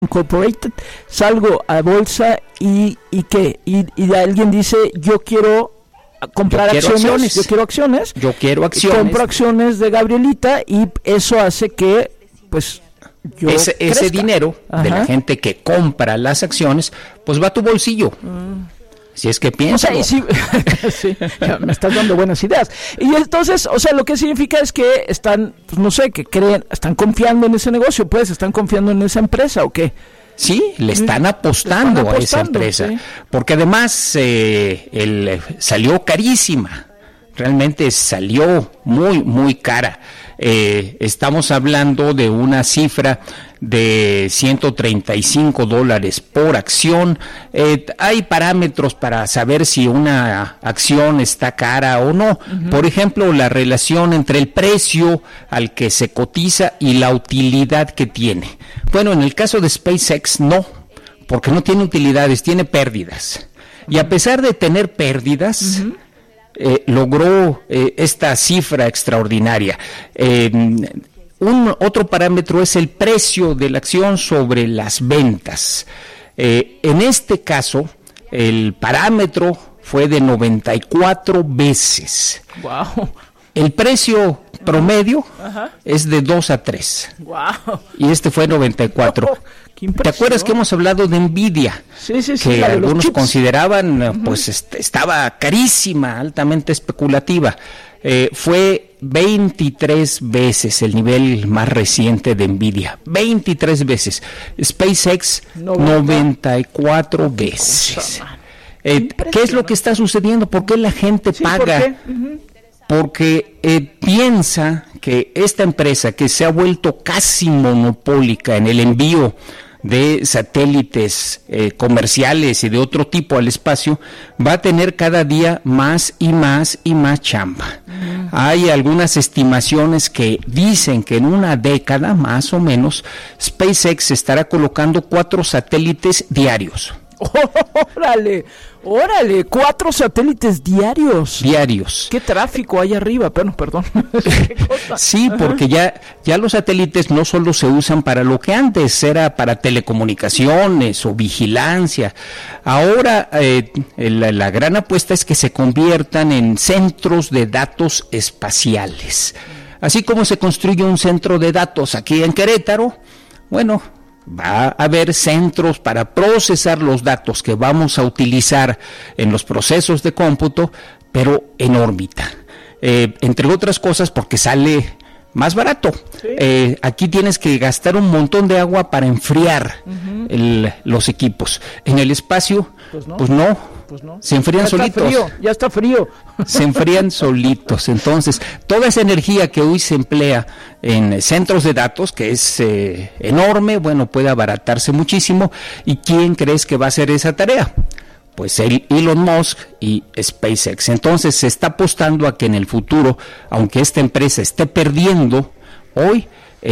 Incorporated, salgo a bolsa y ¿qué? Y alguien dice, yo quiero comprar acciones, yo quiero acciones, compro acciones de Gabrielita y eso hace que, pues, ese dinero de la gente que compra las acciones, pues va a tu bolsillo. Si es que piensas. O sea, sí, me estás dando buenas ideas. Y entonces, o sea, lo que significa es que están, pues no sé, que creen, están confiando en ese negocio, pues, están confiando en esa empresa, ¿o qué? Sí, le están apostando a esa empresa, sí. Porque además salió carísima, realmente salió muy, muy cara. Estamos hablando de una cifra de $135 por acción. Hay parámetros para saber si una acción está cara o no. Por ejemplo, la relación entre el precio al que se cotiza y la utilidad que tiene. Bueno, en el caso de SpaceX no, porque no tiene utilidades, tiene pérdidas. Y a pesar de tener pérdidas, logró esta cifra extraordinaria. Otro parámetro es el precio de la acción sobre las ventas. En este caso, el parámetro fue de 94 veces. Wow. El precio promedio es de 2 a 3. Wow. Y este fue 94. ¿Te acuerdas que hemos hablado de Nvidia? Sí, que algunos consideraban, pues estaba carísima, altamente especulativa. Fue 23 veces el nivel más reciente de Nvidia. 23 veces. SpaceX, 94 veces. ¿Qué es lo que está sucediendo? ¿Por qué la gente paga? Porque piensa que esta empresa, que se ha vuelto casi monopólica en el envío de satélites comerciales y de otro tipo al espacio, va a tener cada día más y más y más chamba. Hay algunas estimaciones que dicen que en una década más o menos SpaceX estará colocando 4 satélites diarios. ¡Órale! 4 satélites diarios. Diarios. ¿Qué tráfico hay arriba? Perdón. Sí, porque ya los satélites no solo se usan para lo que antes era para telecomunicaciones o vigilancia. Ahora la gran apuesta es que se conviertan en centros de datos espaciales. Así como se construye un centro de datos aquí en Querétaro, bueno, va a haber centros para procesar los datos que vamos a utilizar en los procesos de cómputo, pero en órbita. Entre otras cosas porque sale más barato. ¿Sí? Aquí tienes que gastar un montón de agua para enfriar los equipos. En el espacio, pues no. Se enfrían solitos. Ya está frío. Se enfrían solitos. Entonces, toda esa energía que hoy se emplea en centros de datos, que es enorme, bueno, puede abaratarse muchísimo. ¿Y quién crees que va a hacer esa tarea? Pues Elon Musk y SpaceX. Entonces se está apostando a que en el futuro, aunque esta empresa esté perdiendo, hoy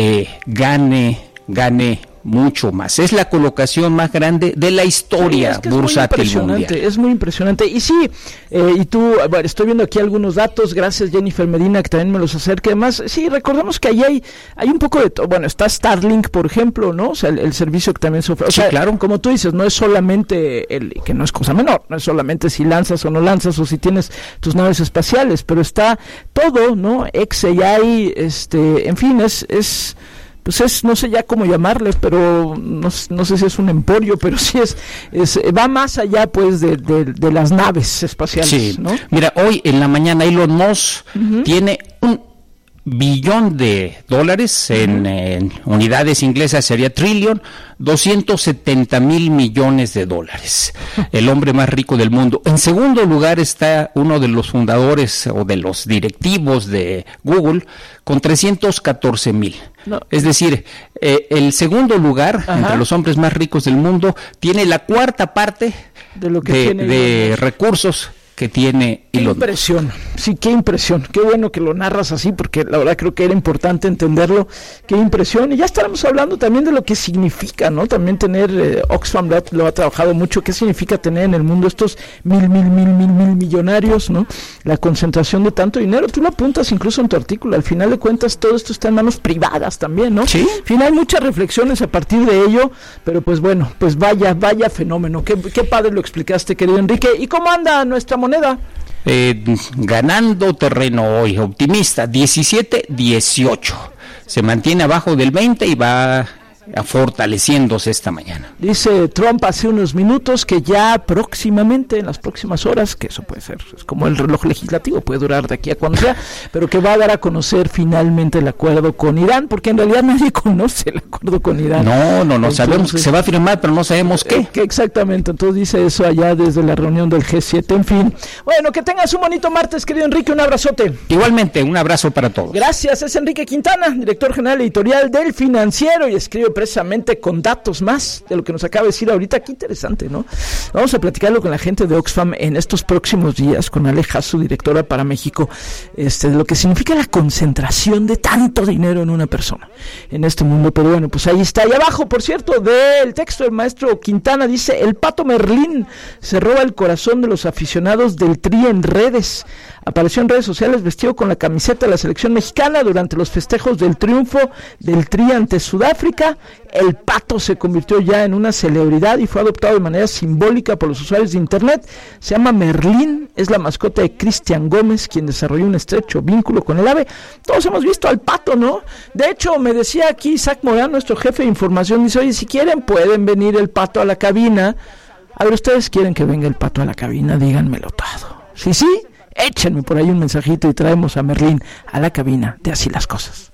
gane mucho más. Es la colocación más grande de la historia bursátil mundial. Es muy impresionante. Y sí, y tú, bueno, estoy viendo aquí algunos datos, gracias Jennifer Medina, que también me los acerca. Además, sí, recordemos que ahí hay un poco de todo. Bueno, está Starlink, por ejemplo, ¿no? O sea, el servicio que también se ofrece. O sea, claro, como tú dices, no es solamente que no es cosa menor, no es solamente si lanzas o no lanzas o si tienes tus naves espaciales, pero está todo, ¿no? XAI, en fin, pues es, no sé ya cómo llamarle, pero no sé si es un emporio, pero sí va más allá pues de las naves espaciales, sí, ¿no? Mira, hoy en la mañana Elon Musk tiene $1 billón en unidades inglesas sería trillion, 270 mil millones de dólares. El hombre más rico del mundo. En segundo lugar está uno de los fundadores o de los directivos de Google con 314 mil. No. Es decir, el segundo lugar entre los hombres más ricos del mundo tiene la cuarta parte de lo que tiene de recursos que tiene Elon Musk. Qué impresión, sí, qué impresión. Qué bueno que lo narras así, porque la verdad creo que era importante entenderlo. Qué impresión. Y ya estaremos hablando también de lo que significa, ¿no? También tener, Oxfam lo ha trabajado mucho, qué significa tener en el mundo estos mil millonarios, ¿no? La concentración de tanto dinero. Tú lo apuntas incluso en tu artículo. Al final de cuentas, todo esto está en manos privadas también, ¿no? Sí. Al final hay muchas reflexiones a partir de ello, pero pues bueno, pues vaya fenómeno. Qué padre lo explicaste, querido Enrique. ¿Y cómo anda nuestra moneda? Ganando terreno hoy, optimista, 17.18. Se mantiene abajo del 20 y va fortaleciéndose esta mañana. Dice Trump hace unos minutos que ya próximamente, en las próximas horas, que eso puede ser, es como el reloj legislativo, puede durar de aquí a cuando sea, pero que va a dar a conocer finalmente el acuerdo con Irán, porque en realidad nadie conoce el acuerdo con Irán. No, entonces, sabemos que se va a firmar, pero no sabemos qué. Exactamente, entonces dice eso allá desde la reunión del G7, en fin. Bueno, que tengas un bonito martes, querido Enrique, un abrazote. Igualmente, un abrazo para todos. Gracias, es Enrique Quintana, director general editorial del Financiero, y escribe precisamente con datos más de lo que nos acaba de decir ahorita. Qué interesante, ¿no? Vamos a platicarlo con la gente de Oxfam en estos próximos días, con Ale Hasu, directora para México, de lo que significa la concentración de tanto dinero en una persona en este mundo. Pero bueno, pues ahí está. Y abajo, por cierto, del texto del maestro Quintana, dice: el Pato Merlín se roba el corazón de los aficionados del Tri en redes. Apareció en redes sociales vestido con la camiseta de la selección mexicana durante los festejos del triunfo del Tri ante Sudáfrica. El Pato se convirtió ya en una celebridad y fue adoptado de manera simbólica por los usuarios de internet. Se llama Merlín, es la mascota de Cristian Gómez, quien desarrolló un estrecho vínculo con el ave. Todos hemos visto al Pato, ¿no? De hecho, me decía aquí Isaac Morán, nuestro jefe de información, dice: oye, si quieren pueden venir el Pato a la cabina. A ver, ¿ustedes quieren que venga el Pato a la cabina? Díganmelo todo. Sí, échenme por ahí un mensajito y traemos a Merlín a la cabina de Así las Cosas.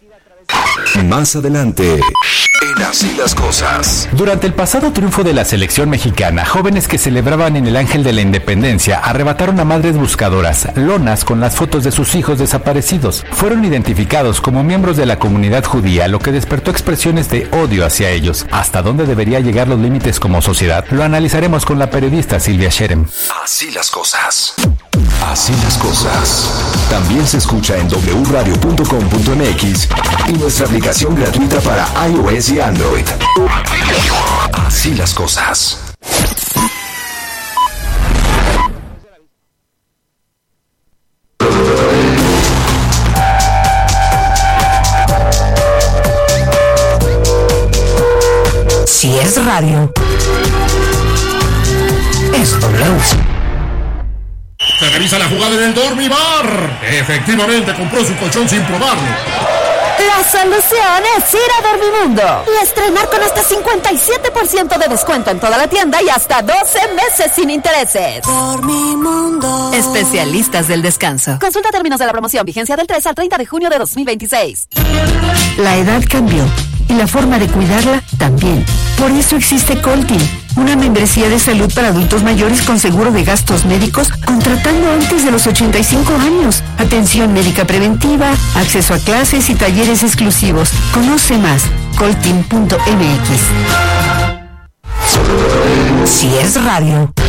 Más adelante, en Así las Cosas. Durante el pasado triunfo de la selección mexicana, jóvenes que celebraban en el Ángel de la Independencia arrebataron a madres buscadoras lonas con las fotos de sus hijos desaparecidos. Fueron identificados como miembros de la comunidad judía, lo que despertó expresiones de odio hacia ellos. ¿Hasta dónde debería llegar los límites como sociedad? Lo analizaremos con la periodista Silvia Sherem. Así las Cosas. Así las Cosas. También se escucha en wradio.com.mx y nuestra aplicación gratuita para iOS y Android. Así las Cosas. Si es radio, es W. Se realiza la jugada en el Dormibar. Efectivamente, compró su colchón sin probarlo. La solución es ir a Dormimundo y estrenar con hasta 57% de descuento en toda la tienda y hasta 12 meses sin intereses. Dormimundo. Especialistas del descanso. Consulta términos de la promoción. Vigencia del 3 al 30 de junio de 2026. La edad cambió y la forma de cuidarla también. Por eso existe Coltin, una membresía de salud para adultos mayores con seguro de gastos médicos contratando antes de los 85 años. Atención médica preventiva, acceso a clases y talleres exclusivos. Conoce más, coltin.mx. Si es radio.